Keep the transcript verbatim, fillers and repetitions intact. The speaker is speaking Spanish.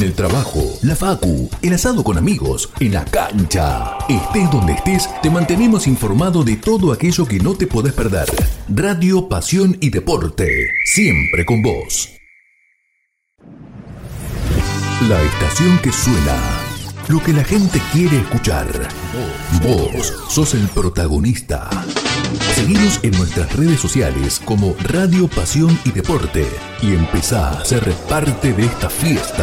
el trabajo, la facu, el asado con amigos, en la cancha. Estés donde estés, te mantenemos informado de todo aquello que no te podés perder. Radio, pasión y deporte, siempre con vos. La estación que suena, lo que la gente quiere escuchar. Vos sos el protagonista. Seguinos en nuestras redes sociales como Radio, Pasión y Deporte y empezá a ser parte de esta fiesta.